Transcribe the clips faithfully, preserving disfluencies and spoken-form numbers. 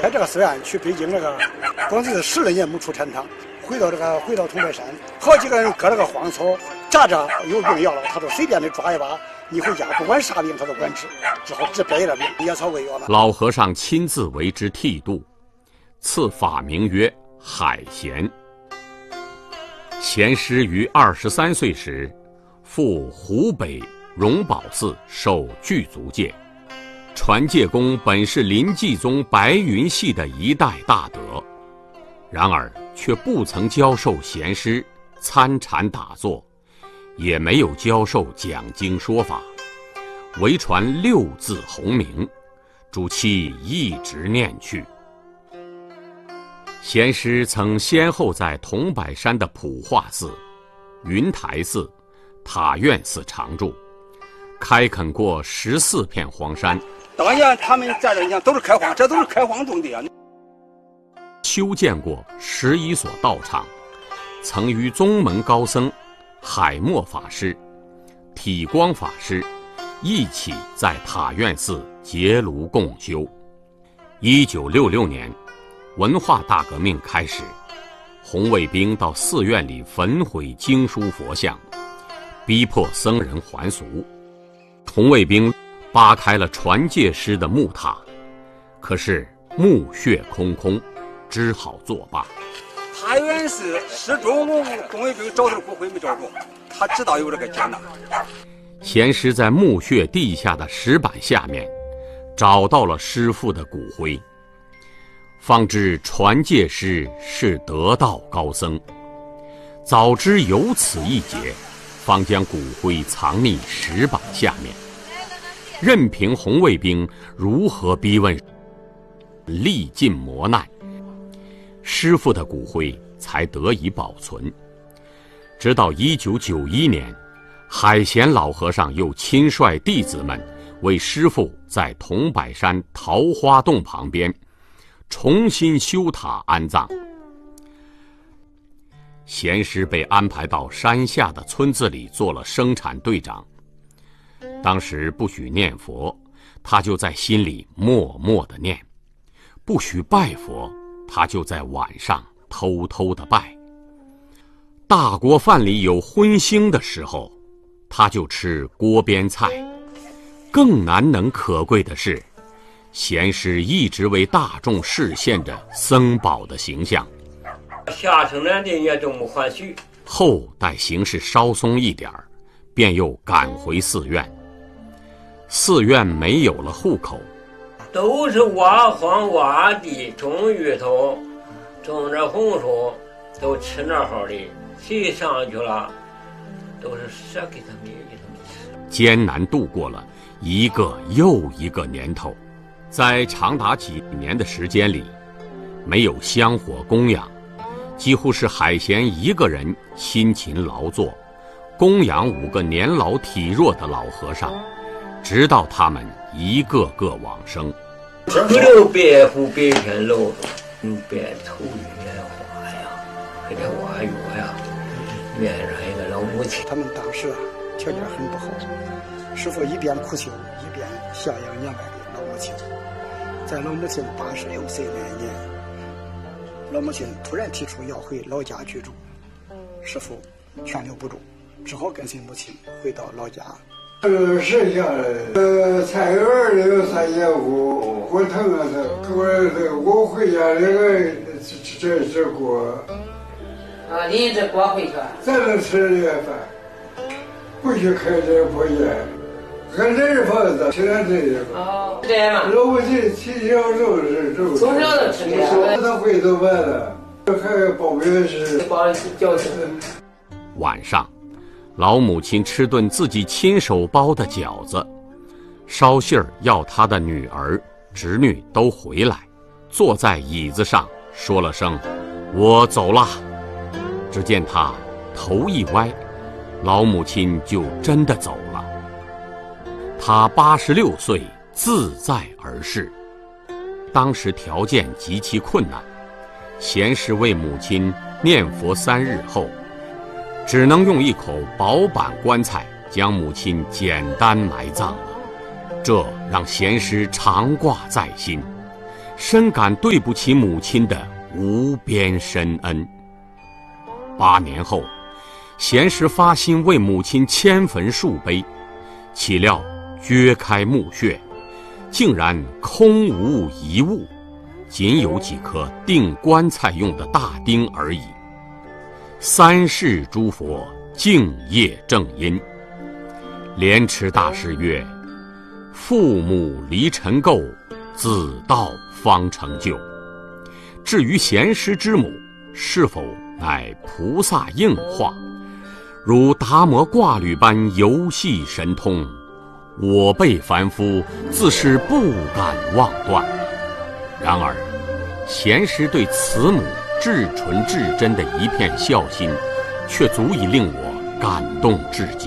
开这个寺院去北京那个，光是十来年没出禅堂，回到这个回到桐柏山，好几个人割了个荒草，扎着有病要了，他说随便的抓一把，你回家不管啥病他都管治，只好治别的病，野草为药了。 老和尚亲自为之剃度，赐法名曰海贤。贤师于二十三岁时，赴湖北荣宝寺受具足戒。传戒公本是临济宗白云系的一代大德，然而却不曾教授贤师参禅打坐，也没有教授讲经说法，唯传六字洪名，主其一直念去。贤师曾先后在桐柏山的普化寺、云台寺、塔院寺常住，开垦过十四片荒山。 当年他们在这，你看都是开荒，这都是开荒种的啊。 修建过十一所道场，曾与宗门高僧海默法师、体光法师一起在塔院寺结庐共修。一九六六年，文化大革命开始，红卫兵到寺院里焚毁经书佛像，逼迫僧人还俗。红卫兵扒开了传戒师的木塔，可是墓穴空空，只好作罢。 塔院寺始终红卫兵找的骨灰没找着，他知道有这个劫难。 贤师在墓穴地下的石板下面找到了师父的骨灰，方知传戒师是得道高僧。早知有此一劫，方将骨灰藏匿石板下面，任凭红卫兵如何逼问，历尽磨难，师父的骨灰才得以保存。直到一九九一年，海贤老和尚又亲率弟子们为师父在桐柏山桃花洞旁边重新修塔安葬。贤师被安排到山下的村子里做了生产队长。当时不许念佛，他就在心里默默地念；不许拜佛，他就在晚上偷偷地拜。大锅饭里有荤腥的时候，他就吃锅边菜。更难能可贵的是，贤师一直为大众示现着僧宝的形象。 下城南的也都没还许。 后待形势稍松一点儿，便又赶回寺院。寺院没有了户口， 都是挖荒挖地，种芋头，种着红薯，都吃那好的，谁上去了，都是舍给他们给他们吃。 艰难度过了一个又一个年头，在长达几年的时间里，没有香火供养，几乎是海贤一个人辛勤劳作，供养五个年老体弱的老和尚，直到他们一个个往生。 可留白虎白天露着，用白头玉莲花呀，给这挖药呀，面上一个老母亲。 他们当时啊条件很不好，师父一边苦修一边孝养年迈的老母亲。在老母亲八十六岁那一年，老母亲突然提出要回老家居住，师父劝留不住，只好跟随母亲回到老家。 呃，剩下的呃菜园里有三节锅，火腾啊它，我这我回家这个这这锅。 啊，你这锅回去？ 咱能吃这饭，不许开这破烟，俺这是房子，吃俺这个。 哦，这样嘛。 老母亲从小就是这， 从小就吃这个。 他回头完了，还包圆食。 包饺子。 晚上，老母亲吃顿自己亲手包的饺子，捎信儿要她的女儿、侄女都回来，坐在椅子上说了声“我走了”。只见她头一歪，老母亲就真的走了。她八十六岁，自在而逝。当时条件极其困难，贤师为母亲念佛三日后，只能用一口薄板棺材将母亲简单埋葬了。这让贤师常挂在心， 深感对不起母亲的无边深恩。八年后，贤师发心为母亲迁坟树碑，岂料掘开墓穴，竟然空无一物，仅有几颗钉棺材用的大钉而已。三世诸佛敬业正因，莲池大师曰：父母离尘垢，子道方成就。至于贤师之母是否乃菩萨应化，如达摩挂履般游戏神通，我辈凡夫自是不敢妄断。然而贤师对慈母至纯至真的一片孝心，却足以令我感动至极。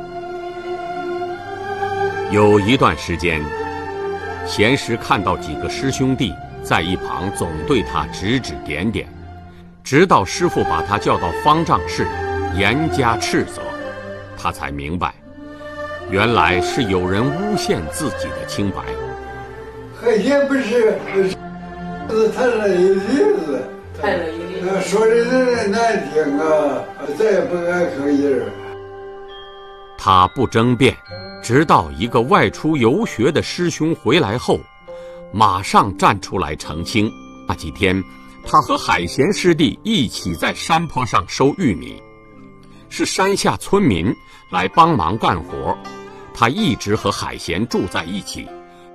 有一段时间，贤师看到几个师兄弟在一旁总对他指指点点，直到师父把他叫到方丈室严加斥责，他才明白，原来是有人诬陷自己的清白。 和也不是，是他那一例子， 太了一例子， 说的人难听啊，再也不敢吭音儿。 他不争辩，直到一个外出游学的师兄回来后，马上站出来澄清。那几天，他和海贤师弟一起在山坡上收玉米，是山下村民来帮忙干活，他一直和海贤住在一起。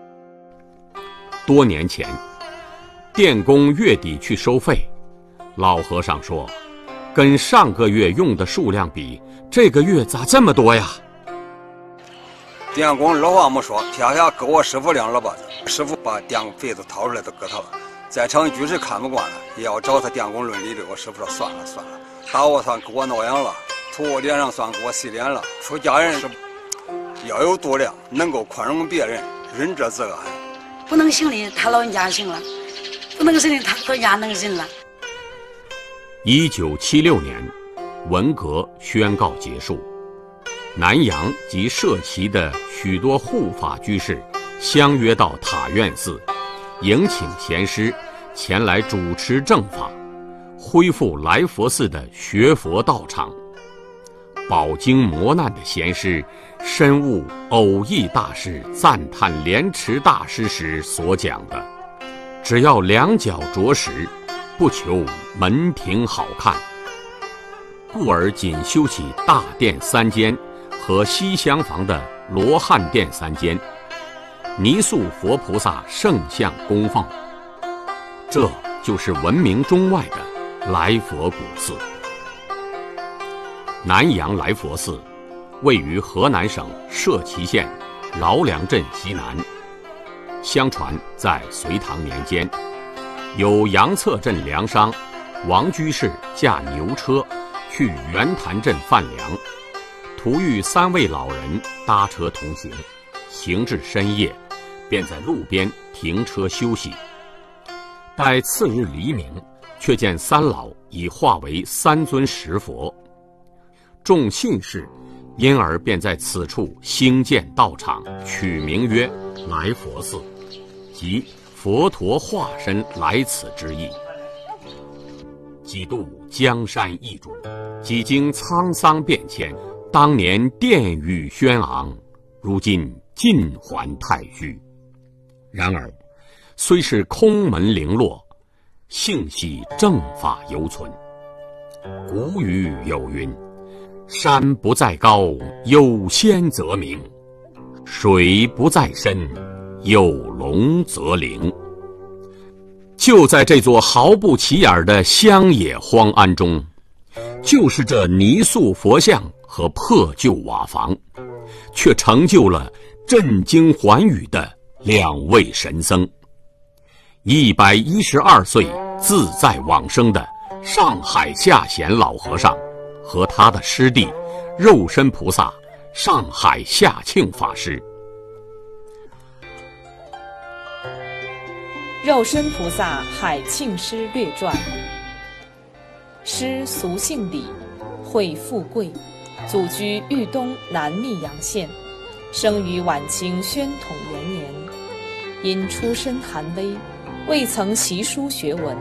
多年前，电工月底去收费，老和尚说，跟上个月用的数量比，这个月咋这么多呀？ 电工二话没说，撇下给我师傅两耳巴子，师傅把电费子掏出来都给他了。在场居士看不惯了，也要找他电工论理的。我师傅说算了算了，打我算给我挠痒了，吐我脸上算给我洗脸了。出家人是要有度量，能够宽容别人，仁者自安。 不能行的他老人家行了，不能行的他老人家能行了。 一九七六年，文革宣告结束，南阳及社旗的许多护法居士相约到塔院寺，迎请贤师前来主持正法，恢复来佛寺的学佛道场。饱经磨难的贤师深悟偶益大师赞叹莲池大师时所讲的，只要两脚着实，不求门庭好看，故而仅修起大殿三间和西厢房的罗汉殿三间，泥塑佛菩萨圣像供奉，这就是闻名中外的来佛古寺。南阳来佛寺位于河南省社旗县饶梁镇西南。相传在隋唐年间，有杨策镇粮商王居士驾牛车去袁潭镇贩粮，途遇三位老人搭车同行，行至深夜，便在路边停车休息。待次日黎明，却见三老已化为三尊石佛。众信士因而便在此处兴建道场，取名曰来佛寺，即佛陀化身来此之意。几度江山易主，几经沧桑变迁，当年殿宇轩昂，如今尽还太虚。然而虽是空门零落，幸系正法犹存。古语有云，山不在高，有仙则名；水不在深，有龙则灵。就在这座毫不起眼的乡野荒庵中，就是这泥塑佛像和破旧瓦房，却成就了震惊寰宇的两位神僧。一百一十二岁自在往生的上海下贤老和尚和他的师弟肉身菩萨上海下庆法师。 肉身菩萨海庆师略传。师俗姓李，讳富贵，祖居豫东南密阳县，生于晚清宣统元年。因出身寒微， 未曾习书学文。